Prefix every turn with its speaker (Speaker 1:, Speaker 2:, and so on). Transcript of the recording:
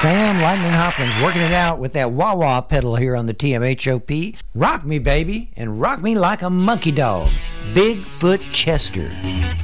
Speaker 1: Sam Lightning Hopkins working it out with that wah-wah pedal here on the TMHOP. Rock me, baby, and rock me like a monkey dog. Bigfoot Chester.